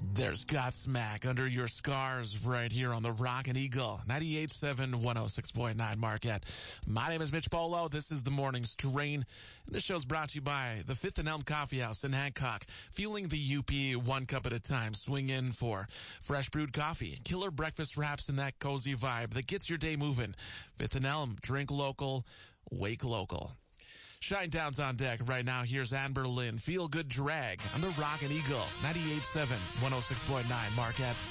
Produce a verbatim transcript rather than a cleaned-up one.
There's Godsmack under your scars right here on the Rockin' Eagle, ninety-eight point seven, one oh six point nine Marquette. My name is Mitch Polo. This is the Morning Strain. And this show's brought to you by the Fifth and Elm Coffee House in Hancock. Feeling the U P one cup at a time. Swing in for fresh brewed coffee, killer breakfast wraps, and that cozy vibe that gets your day moving. Fifth and Elm, drink local, wake local. Shinedown's on deck right now. Here's Anne Boleyn. Feel Good Drag on the Rockin' Eagle, ninety-eight point seven, one oh six point nine Marquette.